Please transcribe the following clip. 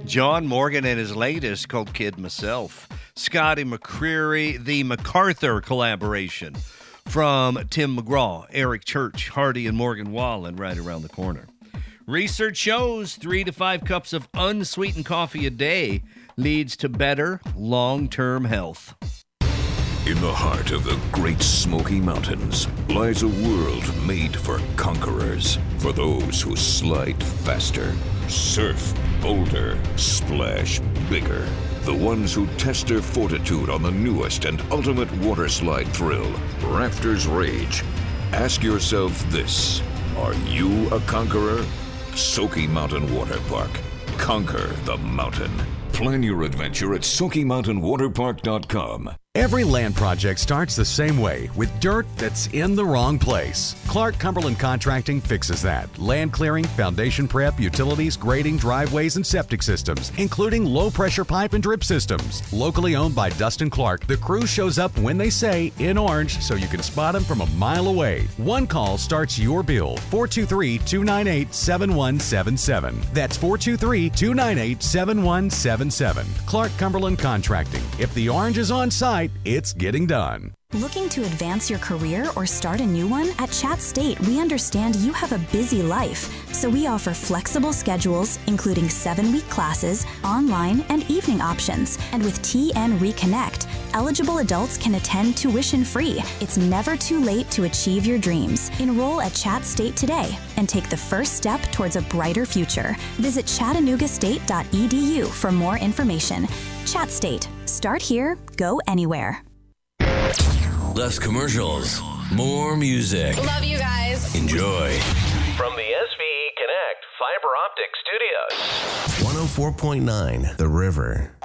John Morgan and his latest called Kid Myself. Scotty McCreery, the MacArthur collaboration from Tim McGraw, Eric Church, Hardy, and Morgan Wallen right around the corner. Research shows 3 to 5 cups of unsweetened coffee a day leads to better long-term health. In the heart of the Great Smoky Mountains lies a world made for conquerors, for those who slide faster, surf bolder, splash bigger. The ones who test their fortitude on the newest and ultimate water slide thrill, Rafters Rage. Ask yourself this: are you a conqueror? Smoky Mountain Water Park. Conquer the mountain. Plan your adventure at SmokyMountainWaterPark.com. Every land project starts the same way, with dirt that's in the wrong place. Clark Cumberland Contracting fixes that. Land clearing, foundation prep, utilities, grading, driveways, and septic systems, including low-pressure pipe and drip systems. Locally owned by Dustin Clark, the crew shows up when they say, in orange, so you can spot them from a mile away. One call starts your bill, 423-298-7177. That's 423-298-7177. Clark Cumberland Contracting. If the orange is on site, it's getting done. Looking to advance your career or start a new one? At Chat State, we understand you have a busy life, so we offer flexible schedules, including 7-week classes, online, and evening options. And with TN Reconnect, eligible adults can attend tuition-free. It's never too late to achieve your dreams. Enroll at Chat State today and take the first step towards a brighter future. Visit chattanoogastate.edu for more information. Chat State. Start here, go anywhere. Less commercials, more music. Love you guys. Enjoy. From the SVE Connect Fiber Optic Studios. 104.9 The River.